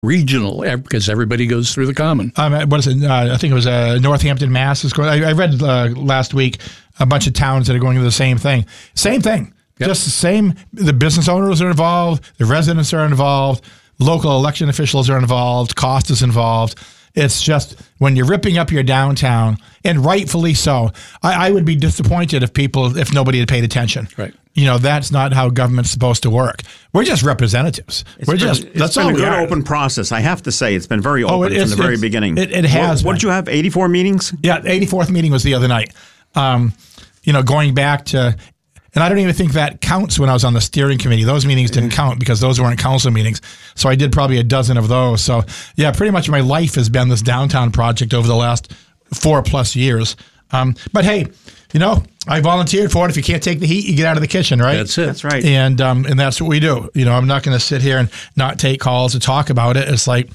regional, because everybody goes through the common. What is it? I think it was Northampton, Mass. Is going. I read last week a bunch of towns that are going to the same thing. Same thing. Yep. Just the same. The business owners are involved. The residents are involved. Local election officials are involved. Cost is involved. It's just when you're ripping up your downtown, and rightfully so. I would be disappointed if nobody had paid attention. Right. That's not how government's supposed to work. We're just representatives. It's been a good open process. I have to say, it's been very open from the very beginning. It has. What did you have? 84 meetings? Yeah, 84th meeting was the other night. Going back to. And I don't even think that counts when I was on the steering committee. Those meetings didn't count because those weren't council meetings. So I did probably a dozen of those. So, yeah, pretty much my life has been this downtown project over the last 4+ years. But, hey, I volunteered for it. If you can't take the heat, you get out of the kitchen, right? That's it. That's right. And that's what we do. I'm not going to sit here and not take calls to talk about it. It's like,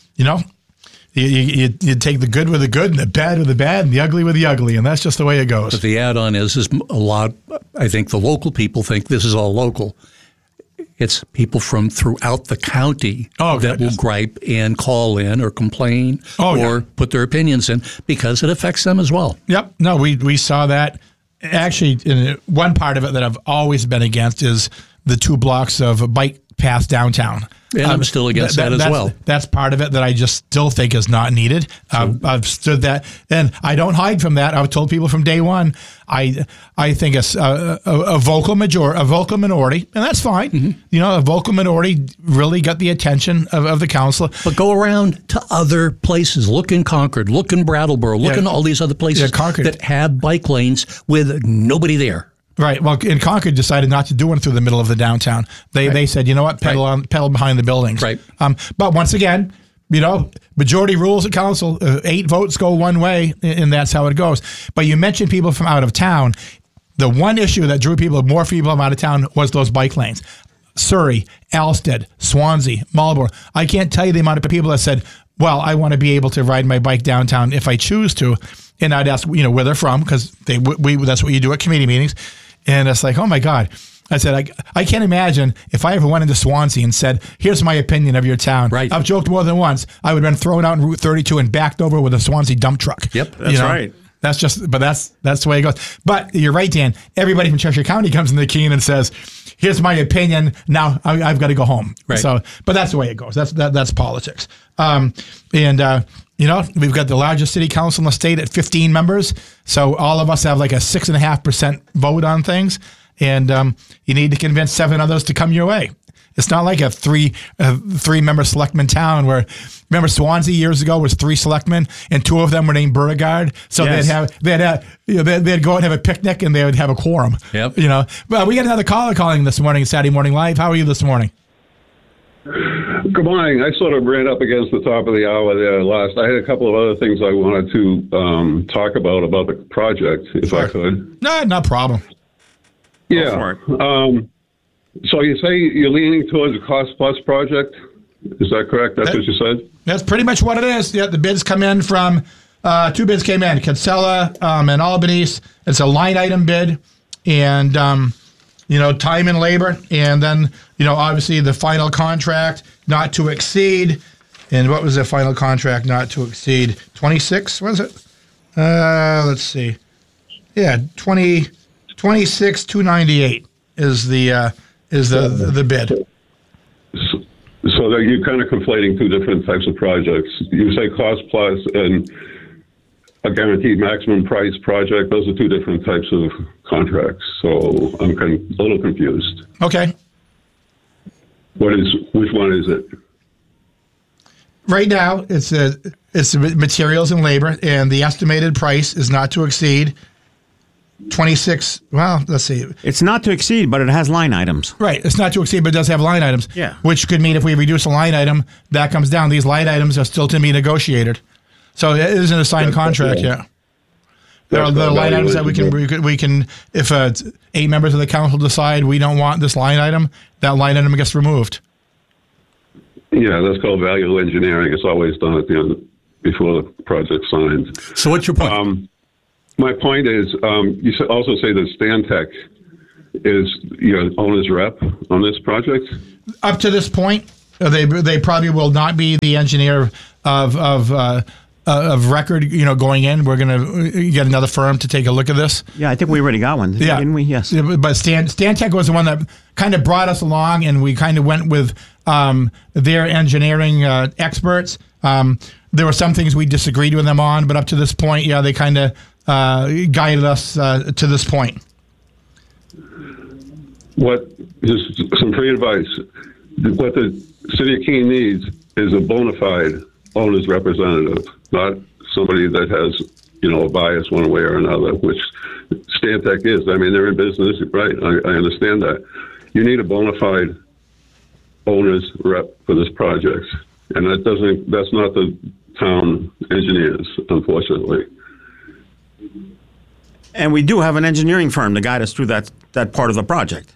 You take the good with the good and the bad with the bad and the ugly with the ugly, and that's just the way it goes. But the add-on is a lot. I think the local people think this is all local. It's people from throughout the county that will gripe and call in or complain or put their opinions in because it affects them as well. Yep. No, we saw that. Actually, one part of it that I've always been against is the 2 blocks of bike path downtown. And I'm still against that as well. That's part of it that I just still think is not needed. I've stood that, and I don't hide from that. I've told people from day one. I think a vocal minority, and that's fine. Mm-hmm. A vocal minority really got the attention of the council. But go around to other places. Look in Concord. Look in Brattleboro. Look in all these other places that have bike lanes with nobody there. Right. Well, and Concord decided not to do one through the middle of the downtown. They said, you know what, pedal behind the buildings. Right. But once again, majority rules at council. 8 votes go one way, and that's how it goes. But you mentioned people from out of town. The one issue that drew more people from out of town was those bike lanes. Surrey, Alstead, Swansea, Marlborough. I can't tell you the amount of people that said, well, I want to be able to ride my bike downtown if I choose to. And I'd ask, where they're from, because that's what you do at committee meetings. And it's like, oh, my God. I said, I can't imagine if I ever went into Swansea and said, here's my opinion of your town. Right. I've joked more than once. I would have been thrown out in Route 32 and backed over with a Swansea dump truck. Yep, that's right. That's the way it goes. But you're right, Dan. Everybody from Cheshire County comes into Keene and says, here's my opinion. Now I've got to go home. Right. So, but that's the way it goes. That's politics. We've got the largest city council in the state at 15 members. So all of us have like a 6.5% vote on things. And you need to convince 7 others to come your way. It's not like a three-member selectman town where, remember Swansea years ago was 3 selectmen and 2 of them were named Beauregard. So yes. they'd go out and have a picnic and they would have a quorum. Yep. Well, we got another caller calling this morning, Saturday Morning Live. How are you this morning? Good morning. I sort of ran up against the top of the hour there last. I had a couple of other things I wanted to talk about the project, if I could. No problem. Yeah. So you say you're leaning towards a cost-plus project? Is that correct? That's what you said? That's pretty much what it is. Yeah, the bids come in from, 2 bids came in, Kinsella and Albanese. It's a line item bid and, time and labor. And then, obviously the final contract not to exceed. And what was the final contract not to exceed? 26, was it? Let's see. Yeah, 26,298 is the bid. So that you're kind of conflating 2 different types of projects. You say cost plus and a guaranteed maximum price project. Those are 2 different types of contracts. So I'm a little confused. Okay. Which one is it? Right now, it's materials and labor, and the estimated price is not to exceed 26. Well, let's see. It's not to exceed, but it has line items. Right. It's not to exceed, but it does have line items. Yeah. Which could mean if we reduce a line item, that comes down. These line items are still to be negotiated. So it isn't a signed contract yet. There are the line items that we can if 8 members of the council decide we don't want this line item, that line item gets removed. Yeah, that's called value engineering. It's always done at the end before the project's signed. So what's your point? My point is, you also say that Stantec is your owner's rep on this project? Up to this point, They probably will not be the engineer of record, going in. We're going to get another firm to take a look at this. Yeah, I think we already got one, didn't we? Yes. But Stantec was the one that kind of brought us along, and we kind of went with their engineering experts. There were some things we disagreed with them on, but up to this point, they kind of guided us to this point. Just some free advice. What the City of Keene needs is a bona fide owner's representative, not somebody that has, a bias one way or another, which Stantec is. I mean, they're in business, right? I understand that. You need a bona fide owner's rep for this project, and that's not the town engineers, unfortunately. And we do have an engineering firm to guide us through that part of the project.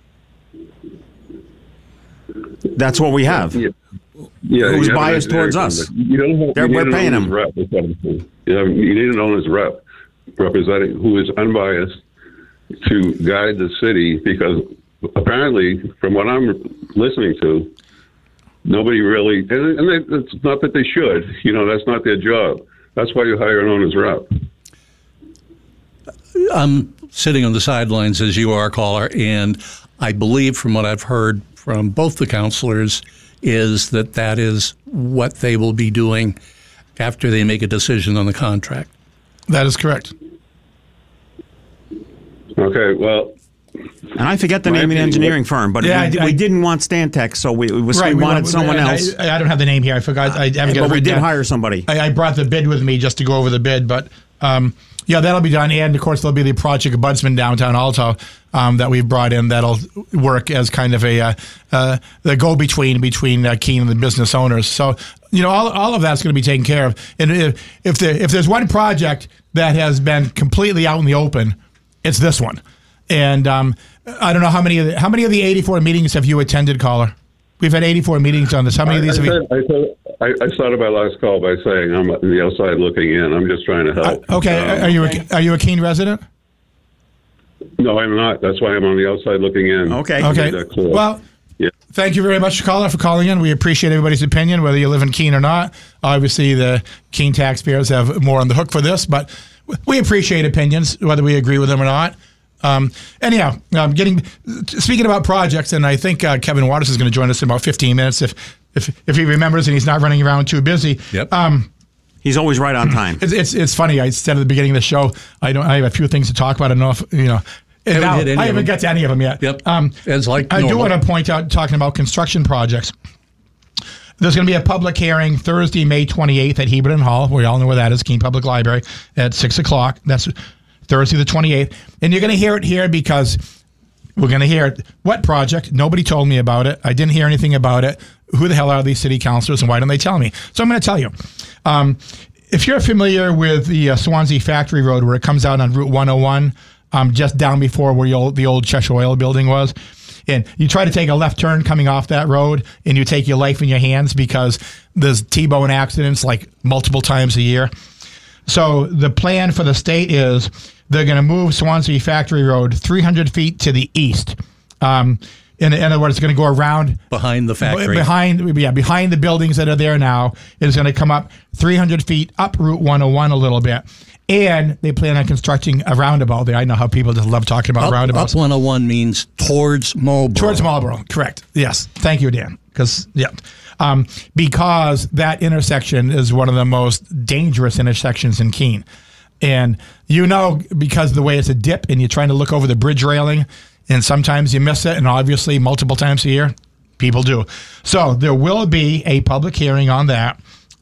That's what we have. Yeah. Who's biased towards us? We're paying them. You need an owner's rep representing who is unbiased to guide the city, because apparently, from what I'm listening to, nobody really, and it's not that they should, that's not their job. That's why you hire an owner's rep. I'm sitting on the sidelines as you are, caller, and I believe from what I've heard from both the counselors is that is what they will be doing after they make a decision on the contract. That is correct. Okay, well. And I forget the name of the engineering firm, but we didn't want Stantec, so we wanted someone else. I don't have the name here. I forgot. I haven't got it. But we did hire somebody. I brought the bid with me just to go over the bid, but that'll be done. And of course, there'll be the project ombudsman downtown Alto that we've brought in. That'll work as kind of the go-between between Keene and the business owners. So all of that's going to be taken care of. And if there's one project that has been completely out in the open, it's this one. And I don't know how many of the 84 meetings have you attended, caller? We've had 84 meetings on this. How many of these have you? I started my last call by saying I'm on the outside looking in. I'm just trying to help. Okay. Are you a Keene resident? No, I'm not. That's why I'm on the outside looking in. Okay. Well, thank you very much, caller, for calling in. We appreciate everybody's opinion, whether you live in Keene or not. Obviously, the Keene taxpayers have more on the hook for this, but we appreciate opinions, whether we agree with them or not. Anyhow, speaking about projects, and I think Kevin Waters is going to join us in about 15 minutes if he remembers and he's not running around too busy. Yep. He's always right on time. It's funny. I said at the beginning of the show, I have a few things to talk about. I don't know if I haven't got to any of them yet. Yep. It's like I do want to point out, talking about construction projects, there's going to be a public hearing Thursday, May 28th at Heberton Hall. We all know where that is, Keene Public Library, at 6 o'clock. That's Thursday the 28th. And you're going to hear it here because we're going to hear it. What project? Nobody told me about it. I didn't hear anything about it. Who the hell are these city councilors and why don't they tell me? So I'm going to tell you. If you're familiar with the Swansea Factory Road where it comes out on Route 101, just down before where the old Cheshire Oil building was, and you try to take a left turn coming off that road and you take your life in your hands because there's T-bone accidents like multiple times a year. So the plan for the state is they're going to move Swansea Factory Road 300 feet to the east. In other words, it's going to go around behind the factory, behind the buildings that are there now. It's going to come up 300 feet up Route 101 a little bit, and they plan on constructing a roundabout there. I know how people just love talking about roundabouts. Up 101 means towards Marlborough. Towards Marlborough, correct? Yes. Thank you, Dan. Because that intersection is one of the most dangerous intersections in Keene. And because of the way it's a dip and you're trying to look over the bridge railing and sometimes you miss it, and obviously multiple times a year, people do. So there will be a public hearing on that,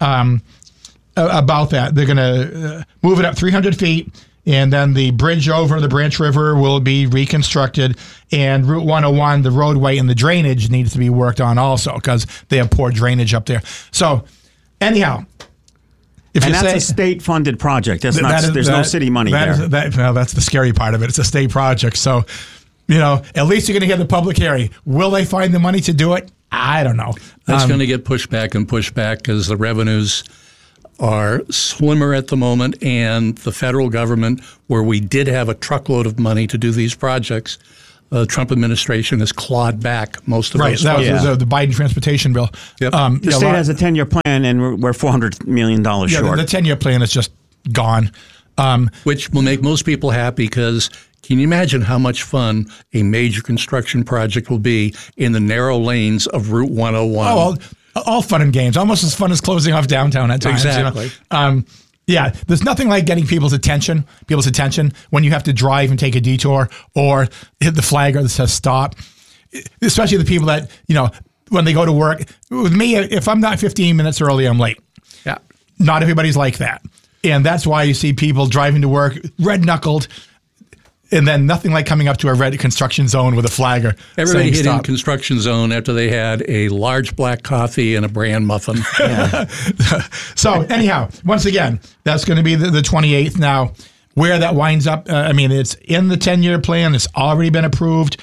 about that. They're going to move it up 300 feet, and then the bridge over the Branch River will be reconstructed, and Route 101, the roadway and the drainage needs to be worked on also because they have poor drainage up there. So anyhow, that's a state-funded project. There's no city money there. That's the scary part of it. It's a state project. So, at least you're going to get the public hearing. Will they find the money to do it? I don't know. That's going to get pushed back because the revenues are slimmer at the moment, and the federal government, where we did have a truckload of money to do these projects, Trump administration has clawed back most of those. Right, that was the Biden transportation bill. Yep. The state has a 10-year plan, and we're $400 million short. The 10-year plan is just gone. Which will make most people happy because can you imagine how much fun a major construction project will be in the narrow lanes of Route 101? Oh, all fun and games. Almost as fun as closing off downtown at times. Exactly. Yeah, there's nothing like getting people's attention when you have to drive and take a detour or hit the flagger that says stop, especially the people that, when they go to work. With me, if I'm not 15 minutes early, I'm late. Yeah. Not everybody's like that. And that's why you see people driving to work red-knuckled, and then nothing like coming up to a red construction zone with a flagger. Everybody hit in construction zone after they had a large black coffee and a bran muffin. Yeah. So anyhow, once again, that's going to be the 28th. Now, where that winds up, it's in the 10-year plan. It's already been approved.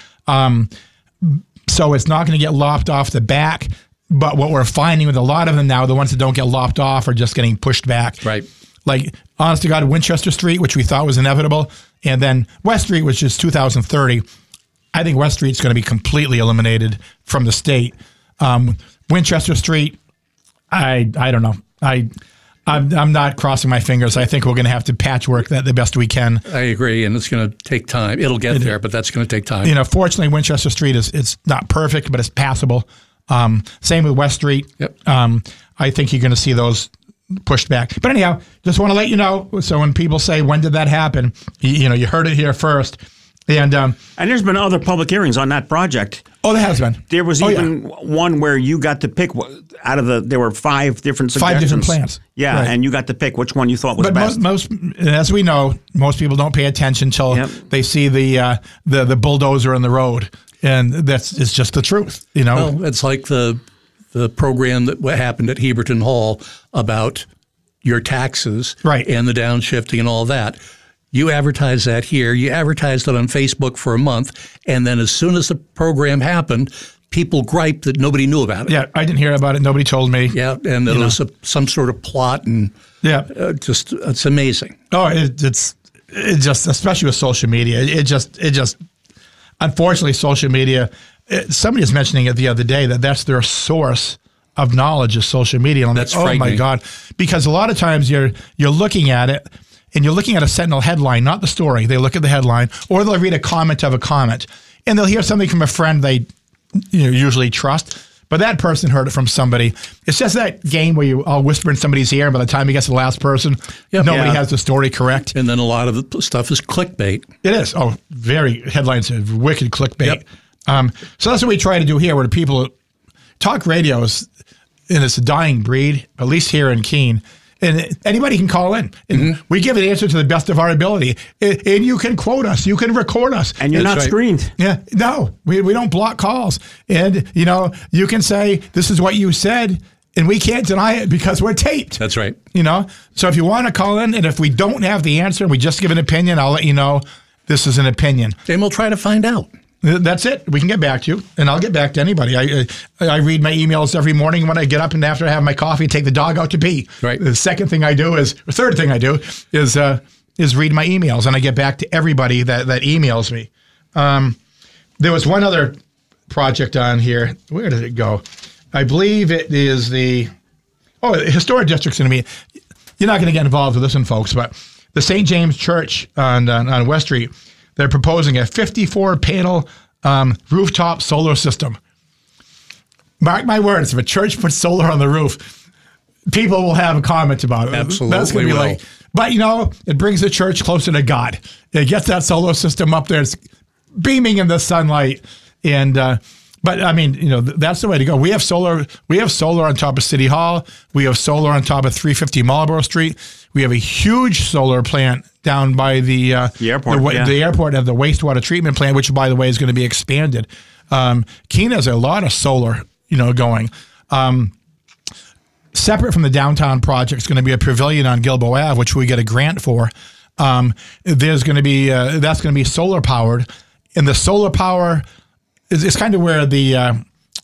So it's not going to get lopped off the back. But what we're finding with a lot of them now, the ones that don't get lopped off are just getting pushed back. Right. Like, honest to God, Winchester Street, which we thought was inevitable, and then West Street, which is 2030. I think West Street's going to be completely eliminated from the state. Winchester Street, I don't know. I'm not crossing my fingers. I think we're going to have to patchwork that the best we can. I agree, and it's going to take time. It'll get there, but that's going to take time. Fortunately, Winchester Street it's not perfect, but it's passable. Same with West Street. Yep. I think you're going to see those pushed back. But anyhow, just want to let you know. So when people say, when did that happen? You heard it here first. And there's been other public hearings on that project. Oh, there has been. There was even one where you got to pick out of there were 5 different suggestions. 5 different plans. Yeah, right. And you got to pick which one you thought was best. Most, as we know, most people don't pay attention until they see the bulldozer in the road. And it's just the truth, Well, it's like the program that happened at Heberton Hall about your taxes and the downshifting and all that. You advertise that here. You advertised it on Facebook for a month, and then as soon as the program happened, people griped that nobody knew about it. Yeah, I didn't hear about it. Nobody told me. Yeah, and there was some sort of plot, and it's amazing. Oh, it's just, especially with social media, it just unfortunately, social media. Somebody was mentioning it the other day that's their source of knowledge is social media. And I'm that's like, oh my God, because a lot of times you're looking at it. And you're looking at a Sentinel headline, not the story. They look at the headline, or they'll read a comment of a comment, and they'll hear something from a friend they usually trust. But that person heard it from somebody. It's just that game where you all whisper in somebody's ear, and by the time you get to the last person, nobody has the story correct. And then a lot of the stuff is clickbait. It is. Oh, very headlines of wicked clickbait. Yep. So that's what we try to do here, where the people talk radio is, and it's a dying breed, at least here in Keene. And anybody can call in. And we give an answer to the best of our ability. And you can quote us. You can record us. And you're not screened. Yeah. No, we don't block calls. And, you can say, this is what you said, and we can't deny it because we're taped. That's right. So if you want to call in, and if we don't have the answer, we just give an opinion, I'll let you know this is an opinion. And we'll try to find out. That's it. We can get back to you, and I'll get back to anybody. I read my emails every morning when I get up, and after I have my coffee, take the dog out to pee. Right. The third thing I do is read my emails, and I get back to everybody that emails me. There was one other project on here. Where did it go? I believe it is the historic district's going to be. You're not going to get involved with this one, folks, but the St. James Church on West Street. They're proposing a 54-panel rooftop solar system. Mark my words, if a church puts solar on the roof, people will have a comment about it. Absolutely. That's going to be but it brings the church closer to God. It gets that solar system up there. It's beaming in the sunlight. And, but I mean, that's the way to go. We have solar on top of City Hall. We have solar on top of 350 Marlborough Street. We have a huge solar plant down by the airport. The airport have the wastewater treatment plant, which, by the way, is going to be expanded. Keene has a lot of solar, going. Separate from the downtown project is going to be a pavilion on Gilboa Ave, which we get a grant for. There's going to be that's going to be solar powered, and the solar power is kind of where the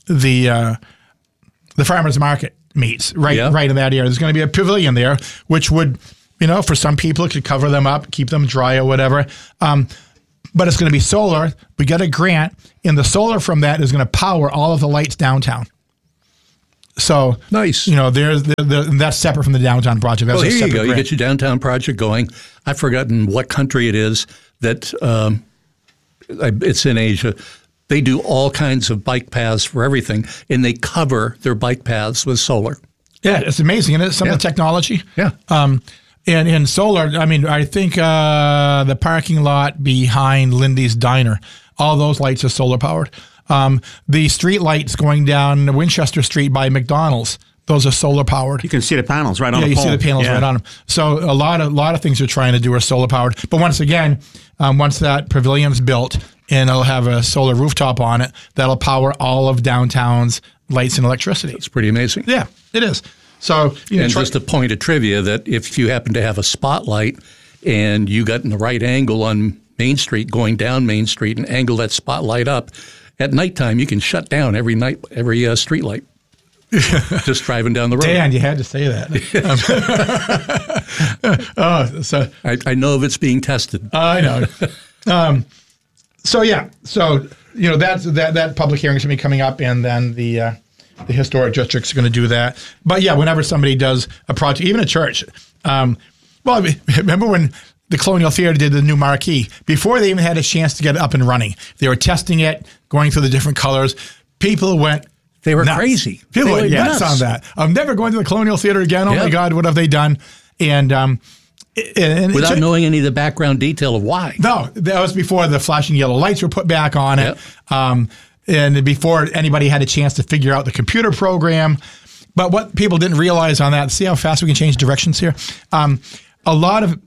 farmers market meets, right in that area. There's going to be a pavilion there, which would, for some people, it could cover them up, keep them dry or whatever. but it's going to be solar. We get a grant, and the solar from that is going to power all of the lights downtown. So nice. That's separate from the downtown project. That's here you go. Grant. You get your downtown project going. I've forgotten what country it is that it's in Asia. They do all kinds of bike paths for everything, and they cover their bike paths with solar. Yeah, it's amazing, isn't it? Some of the technology. Yeah. And solar, I think the parking lot behind Lindy's Diner, all those lights are solar powered. The street lights going down Winchester Street by McDonald's, those are solar powered. You can see the panels right on the pole. Yeah, you see the panels right on them. So a lot of things they're trying to do are solar powered. But once again, once that pavilion's built and it'll have a solar rooftop on it, that'll power all of downtown's lights and electricity. It's pretty amazing. Yeah, it is. So, just a point of trivia that if you happen to have a spotlight and you got in the right angle on Main Street, going down Main Street and angle that spotlight up, at nighttime you can shut down every street light. Just driving down the road. Dan, you had to say that. I know if it's being tested. I know. That public hearing is going to be coming up, and then the historic district's going to do that. But yeah, whenever somebody does a project, even a church. Remember when the Colonial Theater did the new marquee? Before they even had a chance to get it up and running, they were testing it, going through the different colors. People went. They were nuts. crazy. People went nuts on that. I'm never going to the Colonial Theater again. Oh my God, what have they done? And without knowing any of the background detail of why. No, that was before the flashing yellow lights were put back on it. And before anybody had a chance to figure out the computer program. But what people didn't realize on that, see how fast we can change directions here? A lot of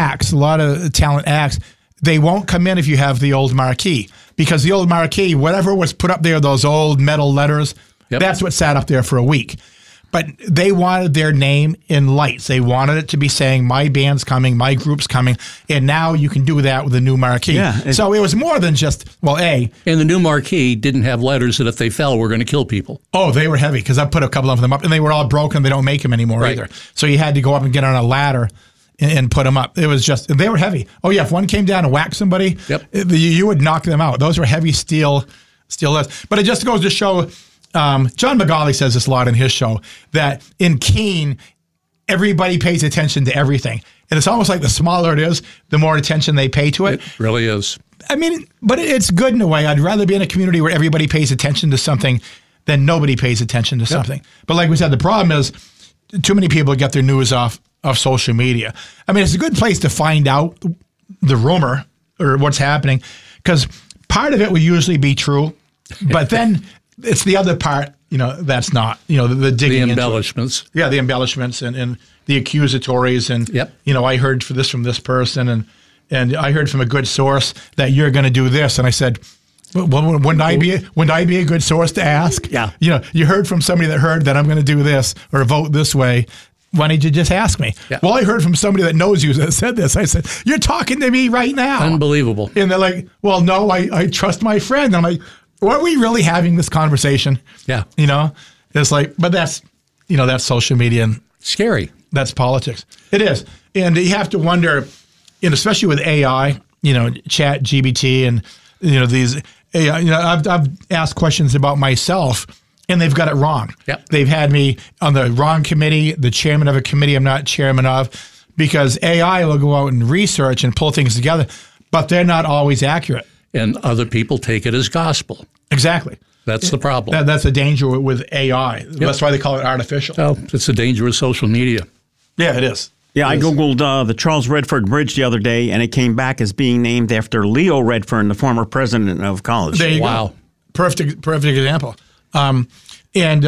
talent acts, they won't come in if you have the old marquee. Because the old marquee, whatever was put up there, those old metal letters, that's what sat up there for a week. But they wanted their name in lights. They wanted it to be saying, my band's coming, my group's coming. And now you can do that with a new marquee. Yeah, so it was more than just, And the new marquee didn't have letters that if they fell were going to kill people. Oh, they were heavy because I put a couple of them up and they were all broken. They don't make them anymore either. So you had to go up and get on a ladder and put them up. It was just, they were heavy. Oh yeah, if one came down and whacked somebody, you would knock them out. Those were heavy steel leads. But it just goes to show, John McGauley says this a lot in his show, that in Keene, everybody pays attention to everything. And it's almost like the smaller it is, the more attention they pay to it. It really is. But it's good in a way. I'd rather be in a community where everybody pays attention to something than nobody pays attention to something. But like we said, the problem is too many people get their news off social media. It's a good place to find out the rumor or what's happening, because part of it will usually be true, but then it's the other part, that's not, the digging. The embellishments. The embellishments and the accusatories. And, I heard from this person and I heard from a good source that you're going to do this. And I said, well, wouldn't I be a good source to ask? Yeah. You heard from somebody that heard that I'm going to do this or vote this way. Why didn't you just ask me? Yeah. Well, I heard from somebody that knows you that said this. I said, you're talking to me right now. Unbelievable. And they're like, well, no, I trust my friend. And I'm like, are we really having this conversation? Yeah. It's like, but that's social media and scary. That's politics. It is. And you have to wonder, especially with AI, Chat GPT and, these AI, I've asked questions about myself and they've got it wrong. Yep. They've had me on the wrong committee, the chairman of a committee I'm not chairman of, because AI will go out and research and pull things together, but they're not always accurate. And other people take it as gospel. Exactly. That's the problem. That's the danger with AI. Yep. That's why they call it artificial. Well, it's the danger of social media. Yeah, it is. Yeah, I Googled the Charles Redford Bridge the other day, and it came back as being named after Leo Redfern, the former president of college. There you go. Perfect example. It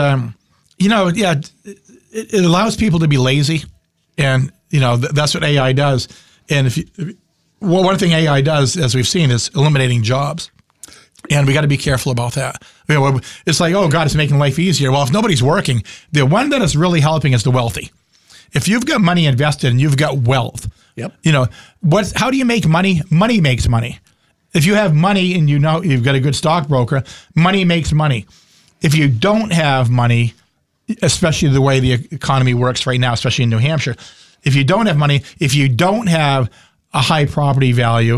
allows people to be lazy, and that's what AI does. And one thing AI does, as we've seen, is eliminating jobs, and we got to be careful about that. It's like, oh God, it's making life easier. Well, if nobody's working, the one that is really helping is the wealthy. If you've got money invested and you've got wealth, how do you make money? Money makes money. If you have money and you've got a good stockbroker, money makes money. If you don't have money, especially the way the economy works right now, especially in New Hampshire, if you don't have money, if you don't have a high property value,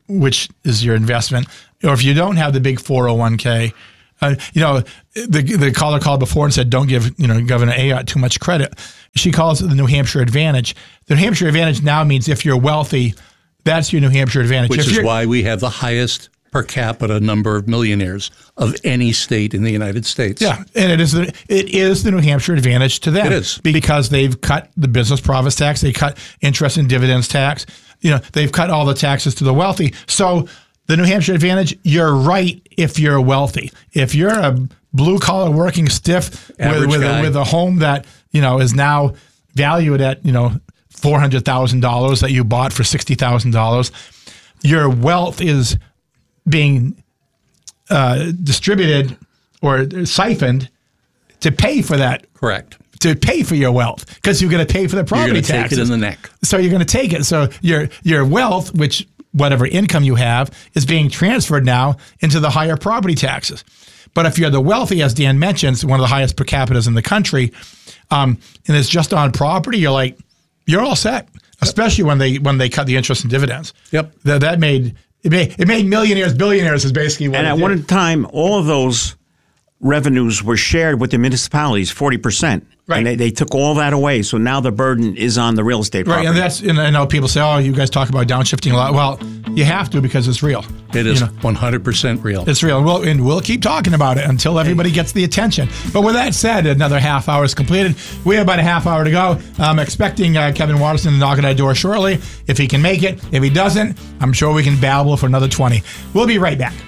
which is your investment, or if you don't have the big 401k, the caller called before and said, don't give Governor Ayotte too much credit. She calls it the New Hampshire Advantage. The New Hampshire Advantage now means if you're wealthy, that's your New Hampshire Advantage. Which is why we have the highest per capita number of millionaires of any state in the United States. Yeah, and it is the New Hampshire Advantage to them. It is. Because they've cut the business profits tax, they cut interest and dividends tax, they've cut all the taxes to the wealthy. So the New Hampshire Advantage, you're right if you're wealthy. If you're a blue-collar working stiff with a home that, is now valued at, $400,000 that you bought for $60,000, your wealth is being distributed or siphoned to pay for that. Correct. To pay for your wealth, because you're going to pay for the property taxes. You're going to take it in the neck. So you're going to take it. So your wealth, which whatever income you have, is being transferred now into the higher property taxes. But if you're the wealthy, as Dan mentioned, one of the highest per capitas in the country, and it's just on property, you're all set. Especially when they cut the interest and dividends. Yep. That made millionaires billionaires is basically what. And at one time, all of those revenues were shared with the municipalities, 40%. Right. And they took all that away. So now the burden is on the real estate property. Right, and I know people say, oh, you guys talk about downshifting a lot. Well, you have to, because it's real. It is 100% real. It's real. And we'll keep talking about it until everybody gets the attention. But with that said, another half hour is completed. We have about a half hour to go. I'm expecting Kevin Watterson to knock at our door shortly, if he can make it. If he doesn't, I'm sure we can babble for another 20. We'll be right back.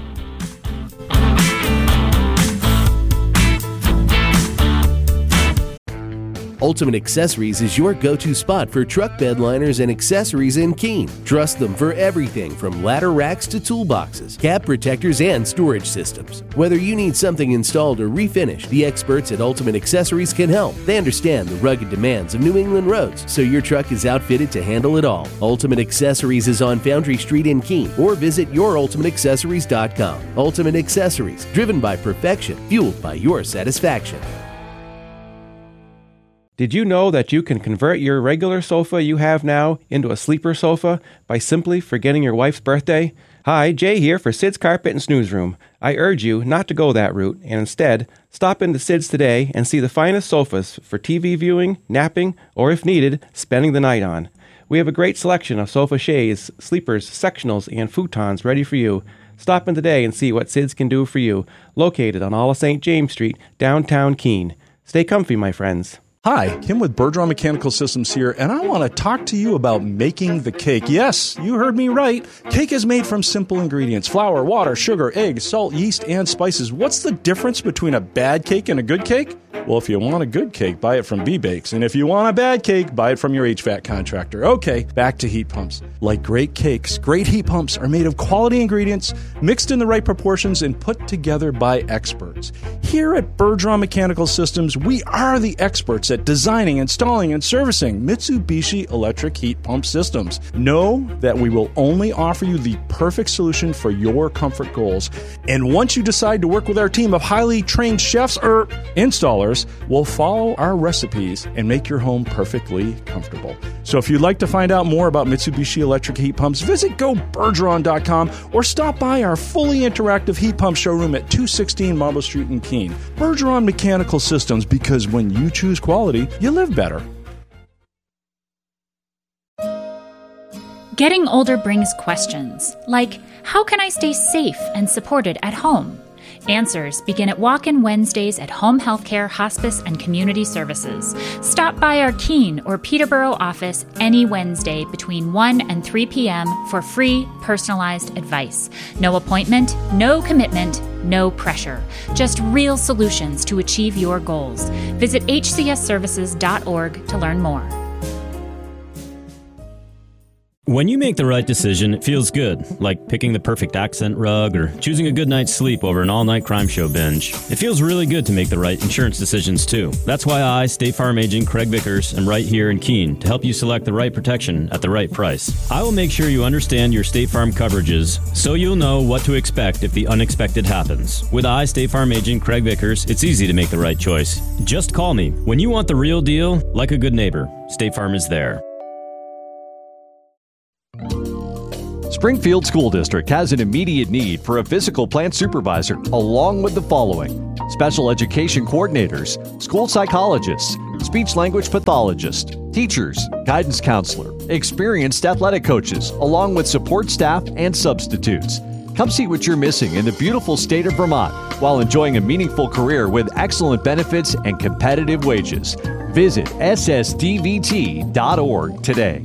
Ultimate Accessories is your go-to spot for truck bed liners and accessories in Keene. Trust them for everything from ladder racks to toolboxes, cab protectors, and storage systems. Whether you need something installed or refinished, the experts at Ultimate Accessories can help. They understand the rugged demands of New England roads, so your truck is outfitted to handle it all. Ultimate Accessories is on Foundry Street in Keene, or visit yourultimateaccessories.com. Ultimate Accessories, driven by perfection, fueled by your satisfaction. Did you know that you can convert your regular sofa you have now into a sleeper sofa by simply forgetting your wife's birthday? Hi, Jay here for Sid's Carpet and Snooze Room. I urge you not to go that route and instead stop into Sid's today and see the finest sofas for TV viewing, napping, or if needed, spending the night on. We have a great selection of sofa shades, sleepers, sectionals, and futons ready for you. Stop in today and see what Sid's can do for you, located on all of St. James Street, downtown Keene. Stay comfy, my friends. Hi, Kim with Bergeron Mechanical Systems here, and I want to talk to you about making the cake. Yes, you heard me right. Cake is made from simple ingredients: flour, water, sugar, eggs, salt, yeast, and spices. What's the difference between a bad cake and a good cake? Well, if you want a good cake, buy it from B-Bakes. And if you want a bad cake, buy it from your HVAC contractor. Okay, back to heat pumps. Like great cakes, great heat pumps are made of quality ingredients, mixed in the right proportions, and put together by experts. Here at Bergeron Mechanical Systems, we are the experts at designing, installing, and servicing Mitsubishi electric heat pump systems. Know that we will only offer you the perfect solution for your comfort goals. And once you decide to work with our team of highly trained chefs or installers, we'll follow our recipes and make your home perfectly comfortable. So if you'd like to find out more about Mitsubishi electric heat pumps, visit gobergeron.com or stop by our fully interactive heat pump showroom at 216 Marble Street in Keene. Bergeron Mechanical Systems, because when you choose quality, you live better. Getting older brings questions, like, how can I stay safe and supported at home? Answers begin at Walk-In Wednesdays at Home Healthcare, Hospice, and Community Services. Stop by our Keene or Peterborough office any Wednesday between 1 and 3 p.m. for free, personalized advice. No appointment, no commitment, no pressure. Just real solutions to achieve your goals. Visit hcsservices.org to learn more. When you make the right decision, it feels good, like picking the perfect accent rug or choosing a good night's sleep over an all-night crime show binge. It feels really good to make the right insurance decisions, too. That's why I, State Farm Agent Craig Vickers, am right here in Keene to help you select the right protection at the right price. I will make sure you understand your State Farm coverages so you'll know what to expect if the unexpected happens. With I, State Farm Agent Craig Vickers, it's easy to make the right choice. Just call me. When you want the real deal, like a good neighbor, State Farm is there. Springfield School District has an immediate need for a physical plant supervisor along with the following: special education coordinators, school psychologists, speech-language pathologists, teachers, guidance counselor, experienced athletic coaches, along with support staff and substitutes. Come see what you're missing in the beautiful state of Vermont while enjoying a meaningful career with excellent benefits and competitive wages. Visit ssdvt.org today.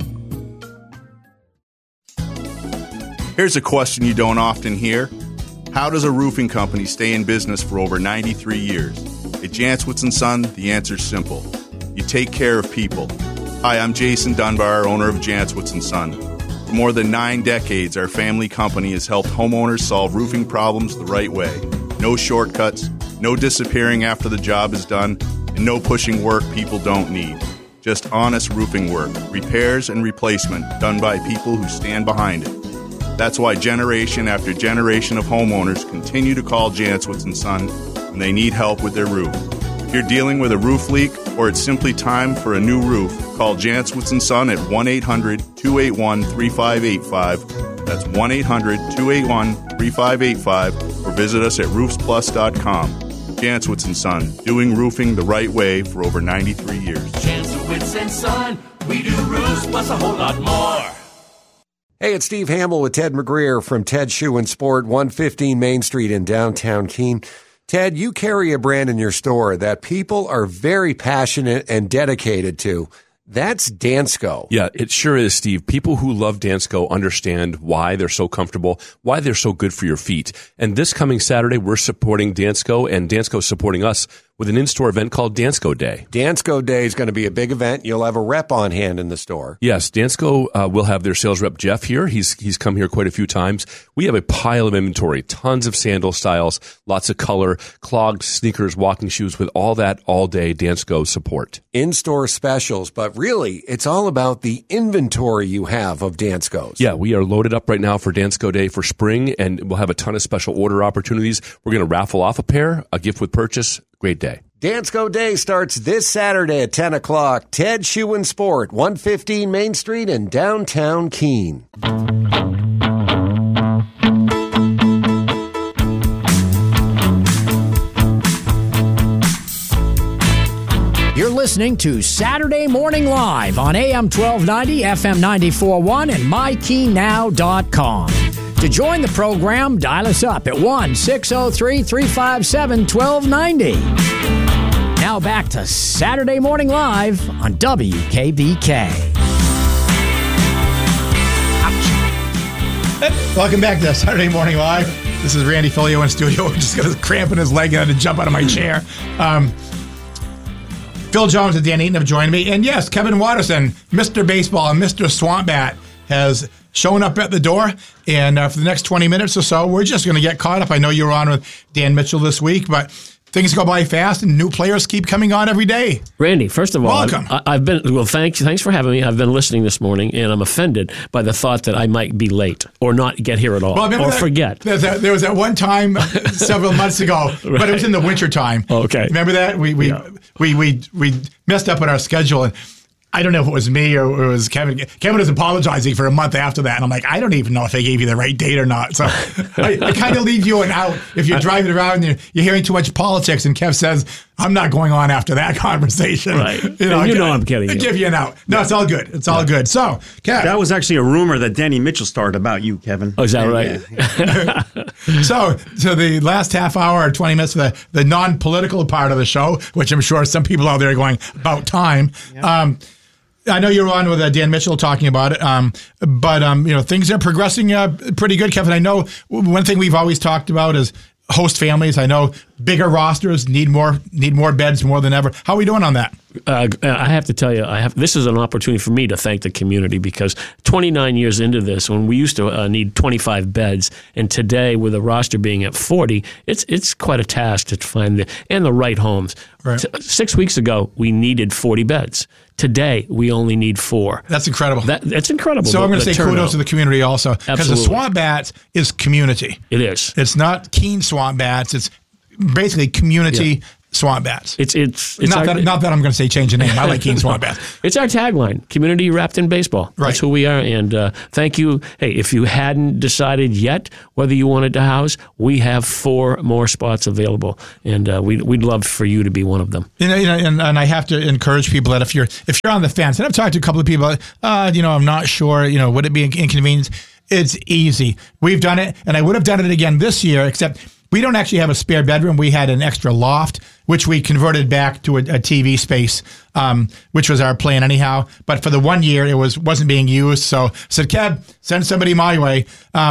Here's a question you don't often hear. How does a roofing company stay in business for over 93 years? At Jantzwitz & Son, the answer's simple. You take care of people. Hi, I'm Jason Dunbar, owner of Jantzwitz & Son. For more than 9 decades, our family company has helped homeowners solve roofing problems the right way. No shortcuts, no disappearing after the job is done, and no pushing work people don't need. Just honest roofing work, repairs and replacement done by people who stand behind it. That's why generation after generation of homeowners continue to call Jantzwitz & Son when they need help with their roof. If you're dealing with a roof leak or it's simply time for a new roof, call Jantzwitz & Son at 1-800-281-3585. That's 1-800-281-3585 or visit us at roofsplus.com. Jantzwitz & Son, doing roofing the right way for over 93 years. Jantzwitz & Son, we do roofs plus a whole lot more. Hey, it's Steve Hamill with Ted McGreer from Ted Shoe and Sport, 115 Main Street in downtown Keene. Ted, you carry a brand in your store that people are very passionate and dedicated to. That's Dansko. Yeah, it sure is, Steve. People who love Dansko understand why they're so comfortable, why they're so good for your feet. And this coming Saturday, we're supporting Dansko, and Dansko's supporting us with an in-store event called Dansko Day. Dansko Day is going to be a big event. You'll have a rep on hand in the store. Yes, Dansko will have their sales rep, Jeff, here. He's come here quite a few times. We have a pile of inventory, tons of sandal styles, lots of color, clogged sneakers, walking shoes, with all that all-day Dansko support. In-store specials, but really, it's all about the inventory you have of Danskos. Yeah, we are loaded up right now for Dansko Day for spring, and we'll have a ton of special order opportunities. We're going to raffle off a pair, a gift with purchase. Great day. Dansko Day starts this Saturday at 10 o'clock. Ted Shoe and Sport, 115 Main Street in downtown Keene. You're listening to Saturday Morning Live on AM 1290, FM 94.1, and MyKeenNow.com. To join the program, dial us up at 1-603-357-1290. Now back to Saturday Morning Live on WKBK. Welcome back to Saturday Morning Live. This is Randy Filio in studio. We're just going to cramp in his leg and I had to jump out of my chair. Phil Jones and Dan Eaton have joined me. And yes, Kevin Watterson, Mr. Baseball and Mr. Swamp Bat, has shown up at the door. And for the next 20 minutes or so, we're just going to get caught up. I know you were on with Dan Mitchell this week, but things go by fast and new players keep coming on every day. Randy, first of all, welcome. I've been, well, thanks for having me. I've been listening this morning, and I'm offended by the thought that I might be late or not get here at all, or forget. There was that one time several months ago, right, but it was in the winter time. Okay. Remember that? We messed up on our schedule, and I don't know if it was me or it was Kevin. Kevin was apologizing for a month after that, and I'm like, I don't even know if they gave you the right date or not. So I kind of leave you an out if you're driving around and you're hearing too much politics, and Kev says, I'm not going on after that conversation. Right. I'm kidding you. Give you an out. No, it's all good. It's all good. So, Kev. That was actually a rumor that Denny Mitchell started about you, Kevin. Oh, is that right? Yeah. So the last half hour or 20 minutes for the non-political part of the show, which I'm sure some people out there are going, about time. Yeah. I know you're on with Dan Mitchell talking about it, but things are progressing pretty good, Kevin. I know one thing we've always talked about is host families. I know bigger rosters need more beds more than ever. How are we doing on that? I have to tell you, this is an opportunity for me to thank the community, because 29 years into this, when we used to need 25 beds, and today with the roster being at 40, it's quite a task to find the right homes. Right. 6 weeks ago, we needed 40 beds. Today, we only need 4. That's incredible. That's incredible. So I'm going to say kudos to the community also, because the Swamp Bats is community. It is. It's not Keene Swamp Bats. It's basically community Swamp Bats. It's not that I'm going to say change the name. I like Keene Swamp Bats. It's our tagline: community wrapped in baseball. Right. That's who we are. And thank you. Hey, if you hadn't decided yet whether you wanted to house, we have 4 more spots available, and we'd love for you to be one of them. And I have to encourage people that if you're on the fence, and I've talked to a couple of people, I'm not sure, would it be an inconvenience? It's easy. We've done it, and I would have done it again this year, except we don't actually have a spare bedroom. We had an extra loft, which we converted back to a TV space, which was our plan anyhow. But for the 1 year, it wasn't being used. So I said, Kev, send somebody my way.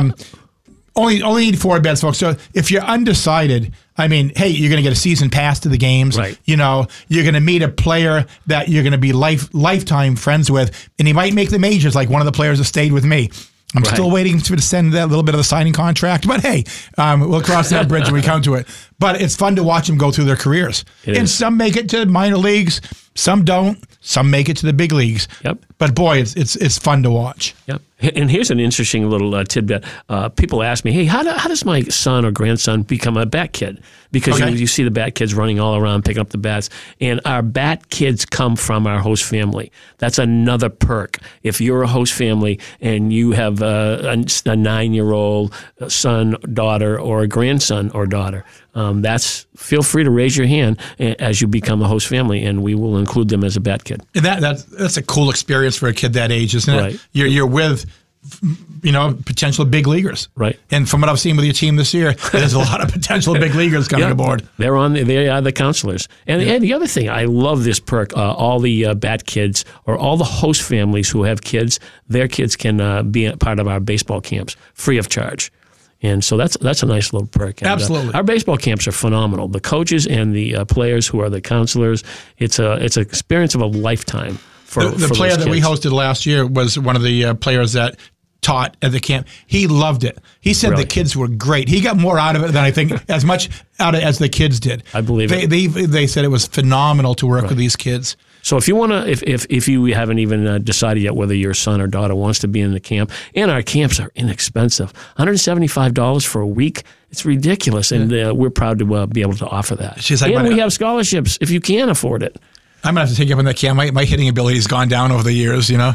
Only need 4 beds, folks. So if you're undecided, I mean, hey, you're going to get a season pass to the games. Right. You're going to meet a player that you're going to be lifetime friends with, and he might make the majors like one of the players that stayed with me. I'm still waiting to send that little bit of the signing contract, but hey, we'll cross that bridge when we come to it. But it's fun to watch them go through their careers. And some make it to minor leagues, some don't, some make it to the big leagues. Yep. But boy, it's fun to watch. Yep. And here's an interesting little tidbit. People ask me, hey, how does my son or grandson become a bat kid? Because you see the bat kids running all around picking up the bats. And our bat kids come from our host family. That's another perk. If you're a host family and you have a 9-year-old son, daughter, or a grandson or daughter, feel free to raise your hand as you become a host family, and we will include them as a bat kid. And that's a cool experience for a kid that age, isn't it? Right. You're with potential big leaguers. Right. And from what I've seen with your team this year, there's a lot of potential big leaguers coming aboard. They are the counselors. And the other thing, I love this perk. All the bat kids or all the host families who have kids, their kids can be a part of our baseball camps free of charge. And so that's a nice little perk. And, absolutely. Our baseball camps are phenomenal. The coaches and the players who are the counselors, it's an experience of a lifetime. The player that we hosted last year was one of the players that taught at the camp. He loved it. He said the kids were great. He got more out of it than I think as much out of it as the kids did. I believe it. They said it was phenomenal to work with these kids. So if you want to, if you haven't even decided yet whether your son or daughter wants to be in the camp, and our camps are inexpensive, $175 for a week. It's ridiculous, and we're proud to be able to offer that. And we have scholarships if you can afford it. I'm gonna have to take you up on that camp. My hitting ability's gone down over the years, No,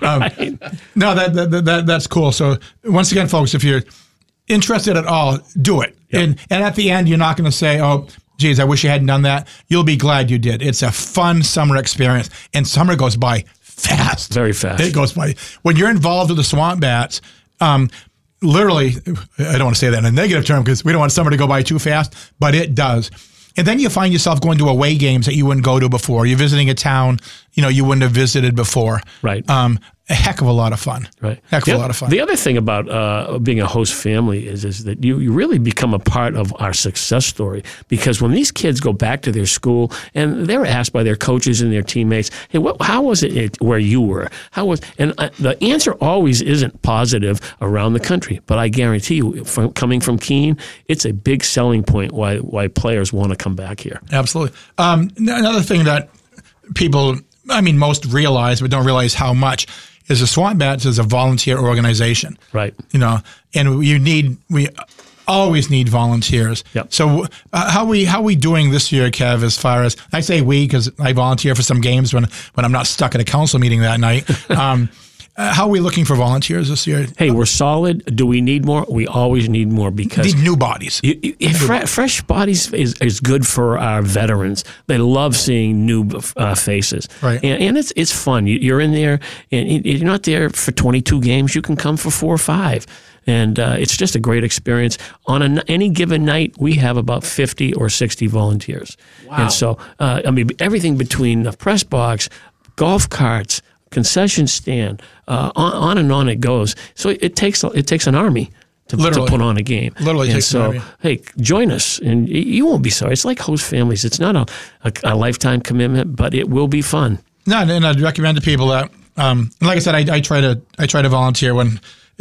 that's cool. So once again, folks, if you're interested at all, do it. Yep. And at the end, you're not going to say, "Oh, geez, I wish I hadn't done that." You'll be glad you did. It's a fun summer experience, and summer goes by fast. Very fast. It goes by when you're involved with the Swamp Bats. Literally, I don't want to say that in a negative term because we don't want summer to go by too fast, but it does. And then you find yourself going to away games that you wouldn't go to before. You're visiting a town, you wouldn't have visited before. Right. A heck of a lot of fun. Right. Heck of a lot of fun. The other thing about being a host family is that you really become a part of our success story, because when these kids go back to their school and they're asked by their coaches and their teammates, hey, how was it where you were? And the answer always isn't positive around the country, but I guarantee you, coming from Keene, it's a big selling point why players want to come back here. Absolutely. Another thing that people, most realize but don't realize how much, is the Swamp Bats is a volunteer organization. Right. And we always need volunteers. Yep. So how we doing this year, Kev, as far as, I say we because I volunteer for some games when I'm not stuck at a council meeting that night. How are we looking for volunteers this year? Hey, we're solid. Do we need more? We always need more because need new bodies. Fresh bodies is good for our veterans. They love seeing new faces. Right. And it's fun. You're in there, and you're not there for 22 games. You can come for 4 or 5. And it's just a great experience. On any given night, we have about 50 or 60 volunteers. Wow. And so, everything between the press box, golf carts, concession stand, on and on it goes. So it takes an army to put on a game. Literally takes an army. Hey, join us, and you won't be sorry. It's like host families. It's not a lifetime commitment, but it will be fun. No, and I'd recommend to people that, like I said, I try to volunteer when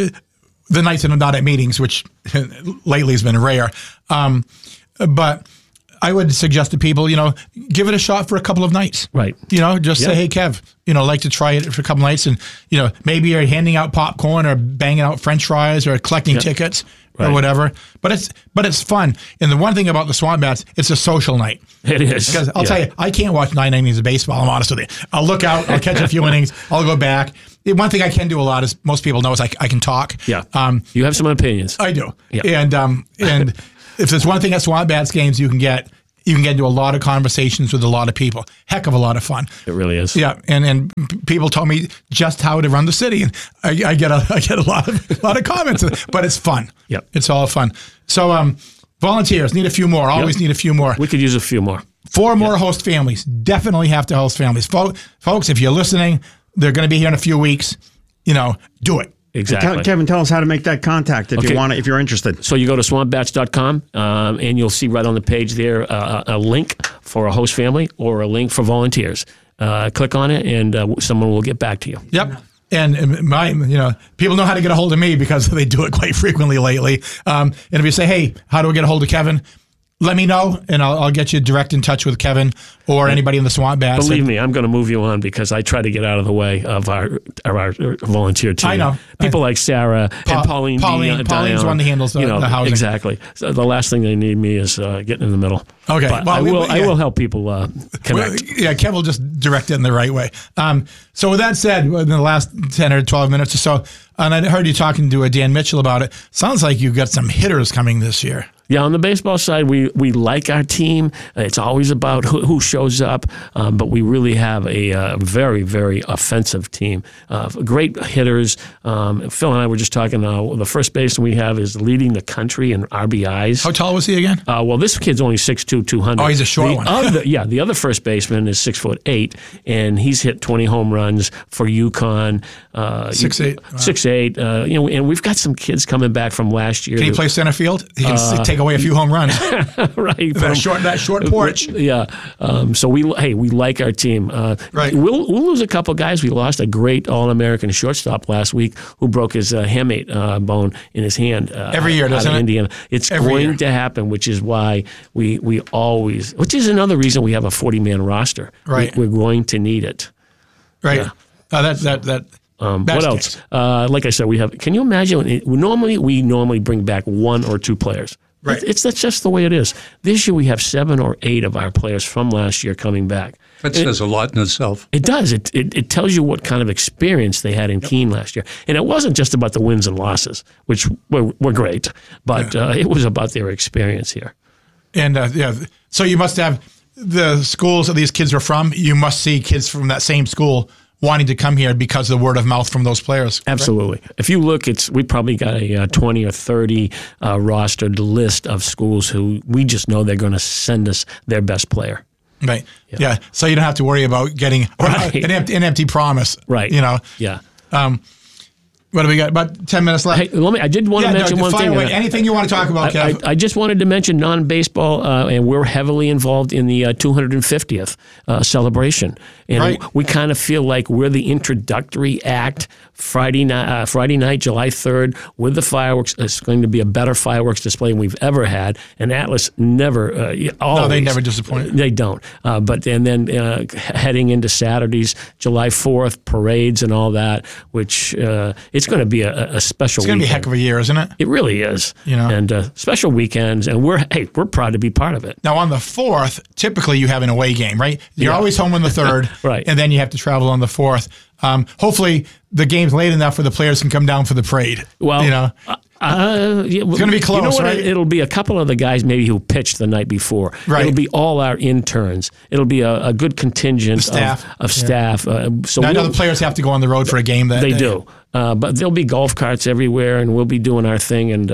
the nights that I'm not at meetings, which lately has been rare. But I would suggest to people, give it a shot for a couple of nights. Right. Just say, hey, Kev, like to try it for a couple of nights. And, maybe you're handing out popcorn or banging out French fries or collecting tickets or whatever. But it's fun. And the one thing about the Swamp Bats, it's a social night. It is. Because I'll tell you, I can't watch 9 innings of baseball. I'm honest with you. I'll look out. I'll catch a few innings. I'll go back. One thing I can do a lot, as most people know, is I can talk. Yeah. You have some opinions. I do. Yeah. And if there's one thing at Swamp Bats games you can get into a lot of conversations with a lot of people. Heck of a lot of fun. It really is. Yeah, and people told me just how to run the city, and I get a lot of comments, but it's fun. Yeah, it's all fun. So volunteers need a few more. Always need a few more. We could use a few more. 4 more host families. Definitely have to host families, folks. If you're listening, they're going to be here in a few weeks. Do it. Exactly. Kevin, tell us how to make that contact if you want it, if you're interested. So you go to swampbats.com and you'll see right on the page there a link for a host family or a link for volunteers. Click on it and someone will get back to you. Yep. And people know how to get a hold of me because they do it quite frequently lately. And if you say, hey, how do I get a hold of Kevin? Let me know, and I'll get you direct in touch with Kevin or anybody in the Swamp Bats. Believe me, I'm going to move you on because I try to get out of the way of our volunteer team. I know. People like Sarah and Pauline. Pauline's one that handles the housing. Exactly. So the last thing they need me is getting in the middle. Okay. But I will help people connect. Kev will just direct it in the right way. So with that said, in the last 10 or 12 minutes or so, and I heard you talking to Dan Mitchell about it, sounds like you've got some hitters coming this year. Yeah, on the baseball side, we like our team. It's always about who shows up, but we really have a very, very offensive team. Great hitters. Phil and I were just talking. The first baseman we have is leading the country in RBIs. How tall was he again? Well, this kid's only 6'2", 200. Oh, he's a short one. The other first baseman is 6'8", and he's hit 20 home runs for UConn. 6'8". Wow. 6'8". And we've got some kids coming back from last year. Can he play center field? He can take away a few home runs. Right. That short porch. Yeah. So we like our team. Right. We'll lose a couple guys. We lost a great All-American shortstop last week who broke his hamate bone in his hand. Every year, doesn't it? Indiana. It's going to happen, which is why we always, which is another reason we have a 40-man roster. Right. We're going to need it. Right. Yeah. What else? Like I said, we have. Can you imagine? We normally bring back 1 or 2 players. Right. That's just the way it is. This year we have 7 or 8 of our players from last year coming back. That says a lot in itself. It does. It tells you what kind of experience they had in Keene last year. And it wasn't just about the wins and losses, which were great, but it was about their experience here. And so you must have the schools that these kids are from. You must see kids from that same school wanting to come here because of the word of mouth from those players. Absolutely. Right? If you look, we probably got a 20 or 30 rostered list of schools who we just know they're going to send us their best player. Right. Yeah. So you don't have to worry about getting an empty promise. Right. Yeah. What do we got? About 10 minutes left. Hey, I did want to mention one thing. Anything you want to talk about, Kev? I just wanted to mention non-baseball, and we're heavily involved in the 250th celebration. And we kind of feel like we're the introductory act Friday night, July 3rd, with the fireworks. It's going to be a better fireworks display than we've ever had. And Atlas never, always. No, they never disappoint. They don't. But then heading into Saturdays, July 4th, parades and all that, which it's going to be a special It's going to be a heck of a year, isn't it? It really is. And special weekends, and we're proud to be part of it. Now, on the 4th, typically you have an away game, right? You're always home on the 3rd, right? And then you have to travel on the 4th. Hopefully, the game's late enough where the players can come down for the parade. Well, it's going to be close, right? It'll be a couple of the guys maybe who pitched the night before. Right. It'll be all our interns. It'll be a good contingent of staff. So I know the players have to go on the road for a game that they day. do. But there'll be golf carts everywhere, and we'll be doing our thing. And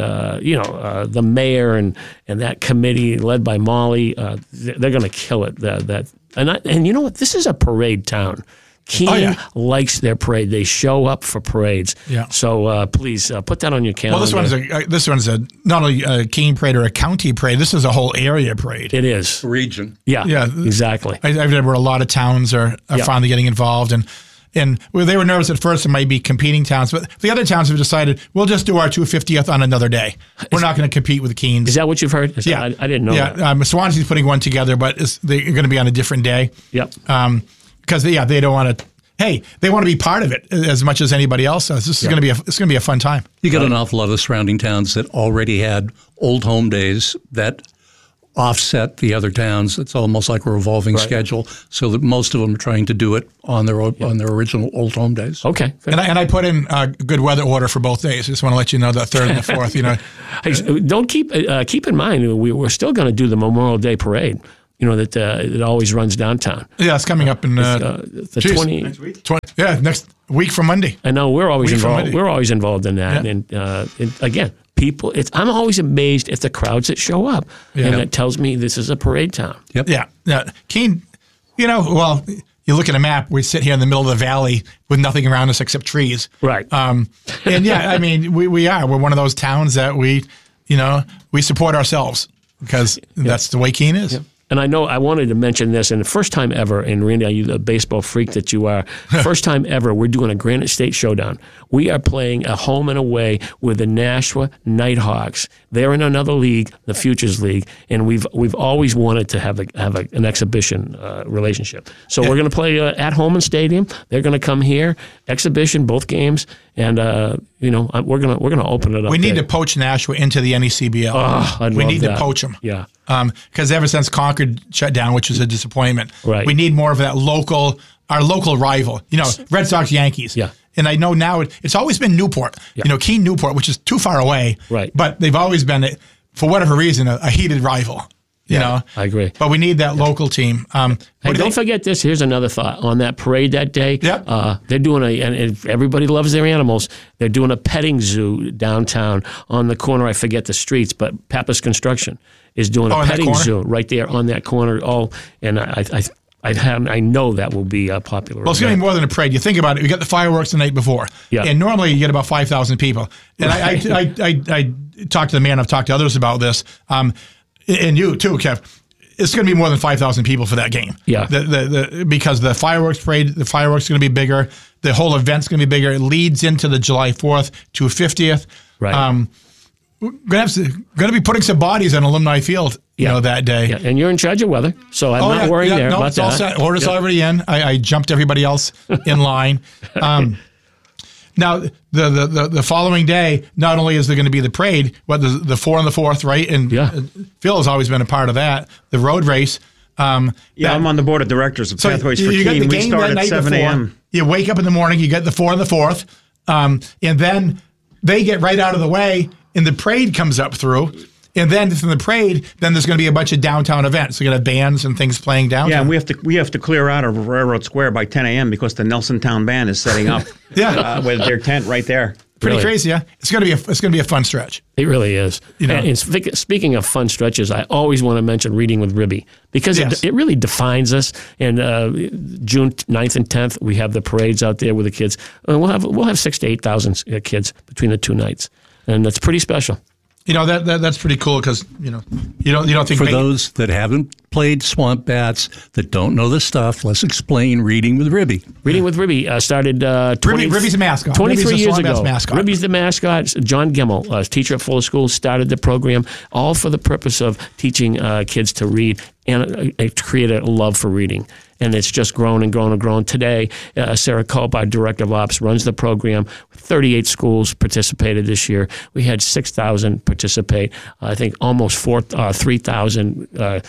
the mayor and that committee led by Molly, they're going to kill it. And you know what? This is a parade town. Keene likes their parade. They show up for parades. Yeah. So please put that on your calendar. Well, this one's not only a Keene parade or a county parade. This is a whole area parade. It is region. Yeah. Exactly. I've read where a lot of towns are finally getting involved, and And they were nervous at first it might be competing towns, but the other towns have decided we'll just do our 250th on another day. We're not going to compete with the Keens. Is that what you've heard? Yeah. I didn't know that. Swansea's putting one together, but they're going to be on a different day. Yep. Because they don't want to. Hey, they want to be part of it as much as anybody else does. This is going to be a fun time. You got an awful lot of surrounding towns that already had old home days that offset the other towns. It's almost like a revolving schedule, so that most of them are trying to do it on their original old home days. Okay, and I put in a good weather order for both days. I just want to let you know the third and the fourth. Hey, don't keep in mind we're still going to do the Memorial Day parade. That it always runs downtown. Yeah, it's coming up in the 20 next week. Next week from Monday. I know we're always involved. We're always involved in that, and again. People, I'm always amazed at the crowds that show up, and that tells me this is a parade town. Yep. Yeah. Keene, you look at a map. We sit here in the middle of the valley with nothing around us except trees. Right. And we're one of those towns that we support ourselves because that's the way Keene is. Yep. And I know I wanted to mention this, and the first time ever, and Randy, you the baseball freak that you are, first time ever, we're doing a Granite State Showdown. We are playing a home and away with the Nashua Nighthawks. They're in another league, the Futures League, and we've always wanted to have an exhibition relationship. So we're going to play at home in stadium. They're going to come here, exhibition, both games, and we're going to open it up. We need to poach Nashua into the NECBL. We need to poach them. Yeah. Because ever since Concord shut down, which was a disappointment, we need more of that our local rival. Red Sox, Yankees. Yeah. And I know now it's always been Newport. Yeah. Keene, Newport, which is too far away. Right. But they've always been, for whatever reason, a heated rival. I agree. But we need that local team. Hey, don't forget this. Here's another thought. On that parade that day, they're doing and everybody loves their animals. They're doing a petting zoo downtown on the corner. I forget the streets, but Pappas Construction is doing a petting zoo right there on that corner. And I know that will be popular. Well, it's going to be more than a parade. You think about it. You got the fireworks the night before, and normally you get about 5,000 people. And I talked to the man. I've talked to others about this. And you too, Kev. It's going to be more than 5,000 people for that game. Yeah. Because the fireworks parade, the fireworks are going to be bigger. The whole event's going to be bigger. It leads into the July 4th to 50th. Right. We're going to be putting some bodies on Alumni Field, that day. Yeah. And you're in charge of weather, so I'm not worried there about it's all set. Order's already in. I jumped everybody else in line. Now, the following day, not only is there going to be the parade, but the 4 and the 4th, right? And Phil has always been a part of that. The road race. I'm on the board of directors of Pathways for Keene. We start at 7 a.m. You wake up in the morning, you get the 4 and the 4th, and then they get right out of the way, and the parade comes up through. And then from the parade, then there's going to be a bunch of downtown events. So you got to have bands and things playing downtown. Yeah, and we have to clear out of Railroad Square by 10 a.m. because the Nelson Town Band is setting up with their tent right there. Pretty crazy, yeah. It's going to be a fun stretch. It really is. And speaking of fun stretches, I always want to mention Reading with Ribby because it really defines us. And June 9th and 10th, we have the parades out there with the kids. And we'll have 6,000 to 8,000 kids between the two nights, and that's pretty special. That's pretty cool because you don't think for those that haven't played Swamp Bats that don't know the stuff, let's explain Reading with Ribby. Reading with Ribby started Ribby's a mascot. 23 years ago. Mascot. Ribby's the mascot. John Gemmel, teacher at Fuller School, started the program all for the purpose of teaching kids to read and to create a love for reading. And it's just grown and grown and grown. Today, Sarah Culp, our director of ops, runs the program. 38 schools participated this year. We had 6,000 participate. I think almost 3,000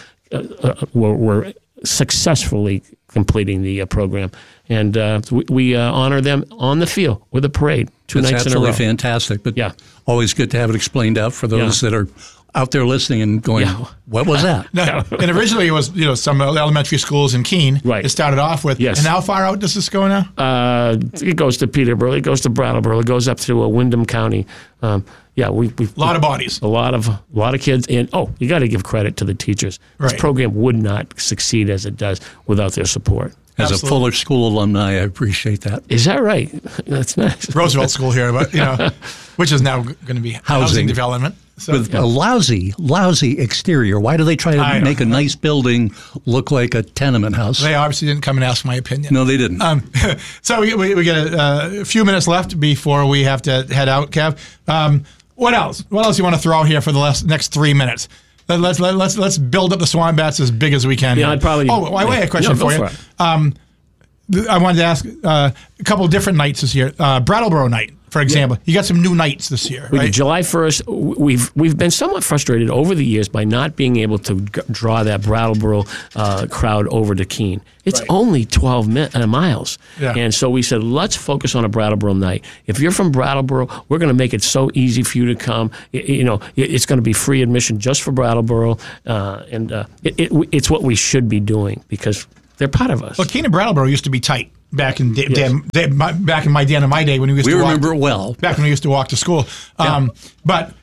were successfully completing the program. And we honor them on the field with a parade two nights in a row. That's absolutely fantastic. But always good to have it explained out for those that are out there listening and going, what was that? And originally it was, some elementary schools in Keene. Right. It started off with, and how far out does this go now? It goes to Peterborough. It goes to Brattleboro. It goes up to Windham County. We a lot of bodies. A lot of kids. And, you got to give credit to the teachers. This program would not succeed as it does without their support. As a Fuller School alumni, I appreciate that. Is that right? That's nice. Roosevelt School here, but which is now going to be housing development. with a lousy exterior. Why do they try to make a nice building look like a tenement house? They obviously didn't come and ask my opinion. No, they didn't. So we got a few minutes left before we have to head out, Kev. What else? What else you want to throw out here for the next 3 minutes? Let's build up the Swan Bats as big as we can. Yeah, I'd probably. Oh, I have a question for you. I wanted to ask a couple of different nights this year. Brattleboro night, for example. You got some new nights this year, We right? did July 1st. We've been somewhat frustrated over the years by not being able to draw that Brattleboro crowd over to Keene. It's only 12 miles. Yeah. And so we said, let's focus on a Brattleboro night. If you're from Brattleboro, we're going to make it so easy for you to come. It's going to be free admission just for Brattleboro. It's what we should be doing because they're part of us. Well, Keene and Brattleboro used to be tight back in back in my day when we used to walk. We remember it well. Back when we used to walk to school. But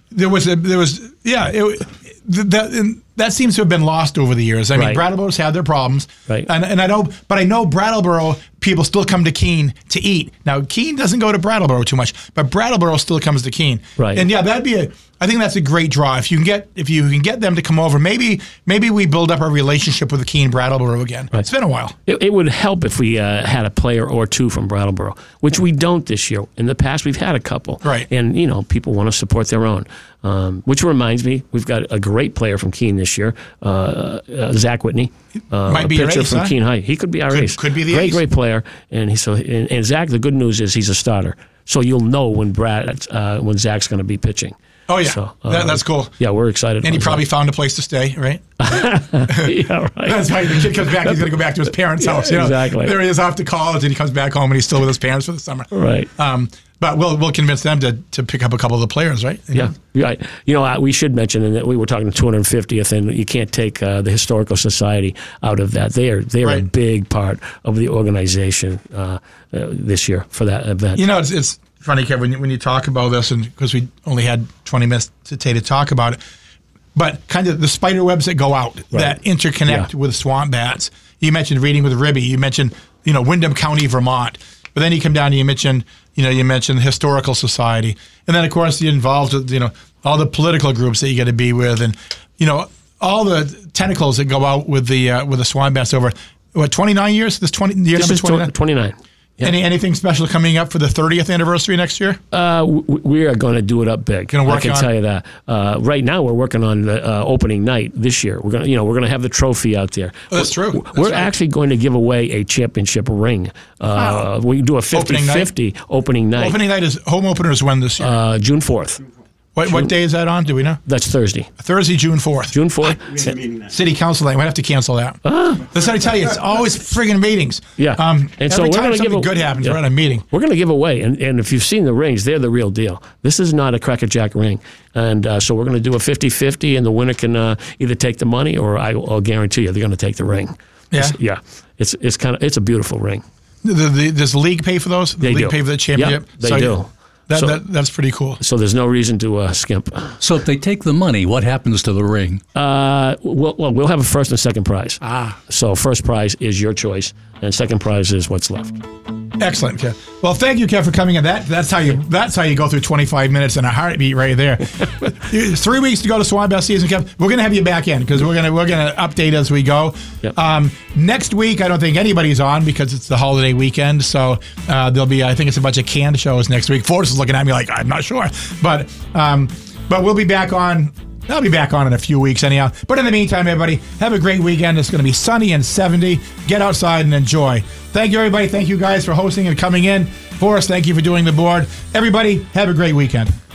that seems to have been lost over the years. I mean, Brattleboro's had their problems, and I know Brattleboro people still come to Keene to eat. Now Keene doesn't go to Brattleboro too much, but Brattleboro still comes to Keene. Right. And I think that's a great draw. If you can get them to come over, maybe we build up our relationship with the Keene Brattleboro again. Right. It's been a while. It would help if we had a player or two from Brattleboro, which we don't this year. In the past, we've had a couple. Right. And, people want to support their own. Which reminds me, we've got a great player from Keene this year, Zach Whitney. Might be a pitcher ace, from Keene High. He could be our ace. Could be the ace. Great player. And Zach, the good news is he's a starter. So you'll know when Zach's going to be pitching. Oh, yeah. So, that's cool. Yeah, we're excited. And he probably found a place to stay, right? Yeah, right. That's why the kid comes back. He's going to go back to his parents' house. Exactly. There he is off to college, and he comes back home, and he's still with his parents for the summer. Right. But we'll convince them to pick up a couple of the players, right? Yeah. Right. We should mention that we were talking 250th, and you can't take the Historical Society out of that. They are a big part of the organization this year for that event. It's funny, Kevin, when you talk about this, and because we only had 20 minutes today to talk about it, but kind of the spider webs that go out that interconnect with Swamp Bats. You mentioned Reading with Ribby. You mentioned Windham County, Vermont. But then you come down and you mentioned the Historical Society, and then of course you're involved with all the political groups that you got to be with, and all the tentacles that go out with the Swan Bats over 29 years. This is 29. Yeah. Anything special coming up for the 30th anniversary next year? We are going to do it up big. I can tell you that. Right now, we're working on the opening night this year. We're going to have the trophy out there. Oh, that's true. We're actually going to give away a championship ring. We can do a 50-50 opening night. Opening night is home opener is when this year? June 4th. What day is that on? Do we know? That's Thursday. Thursday, June 4th. June 4th. City Council night. We have to cancel that. That's what I tell you. It's always friggin' meetings. Yeah. And so we're going to something good happens, we're at a meeting. We're going to give away. And if you've seen the rings, they're the real deal. This is not a Cracker Jack ring. And so we're going to do a 50-50, and the winner can either take the money, or I'll guarantee you they're going to take the ring. Yeah. It's a beautiful ring. Does the league pay for those? They league do. pay for the championship? Yeah, they do. That's pretty cool. So there's no reason to skimp. So if they take the money, what happens to the ring? We'll have a first and second prize. So first prize is your choice, and second prize is what's left. Excellent, Kev. Well, thank you, Kev, for coming in. That's how you go through 25 minutes in a heartbeat right there. 3 weeks to go to Swan Bats season, Kev. We're gonna have you back in because we're gonna update as we go. Yep. Next week, I don't think anybody's on because it's the holiday weekend. So there'll be, I think it's a bunch of canned shows next week. Forrest is looking at me like I'm not sure, but we'll be back on. I'll be back on in a few weeks anyhow. But in the meantime, everybody, have a great weekend. It's going to be sunny and 70. Get outside and enjoy. Thank you, everybody. Thank you guys for hosting and coming in. Forrest, thank you for doing the board. Everybody, have a great weekend.